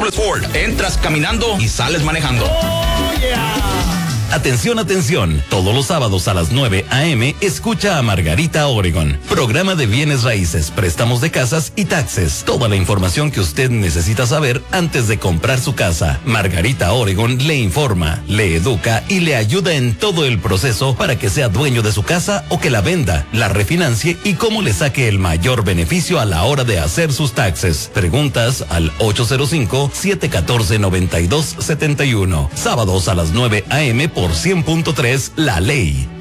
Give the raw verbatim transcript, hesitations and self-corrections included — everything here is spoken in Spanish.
Chevrolet Ford. Entras caminando y sales manejando. Oh, yeah. Atención, atención. Todos los sábados a las nueve a eme escucha a Margarita Oregon. Programa de bienes raíces, préstamos de casas y taxes. Toda la información que usted necesita saber antes de comprar su casa. Margarita Oregon le informa, le educa y le ayuda en todo el proceso para que sea dueño de su casa o que la venda, la refinancie y cómo le saque el mayor beneficio a la hora de hacer sus taxes. Preguntas al ocho cero cinco, siete uno cuatro, nueve dos siete uno. Sábados a las nueve a eme por cien punto tres La Ley.